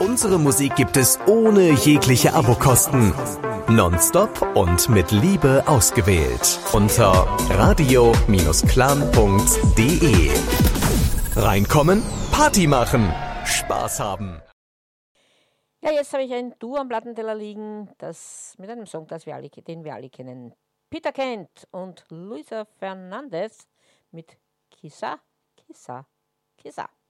Unsere Musik gibt es ohne jegliche Abokosten. Nonstop und mit Liebe ausgewählt. Unter radio-clan.de. Reinkommen, Party machen, Spaß haben. Ja, jetzt habe ich ein Duo am Plattenteller liegen, das mit einem Song, den wir alle kennen. Peter Kent und Luisa Fernandez mit Kissa, Kissa, Kissa.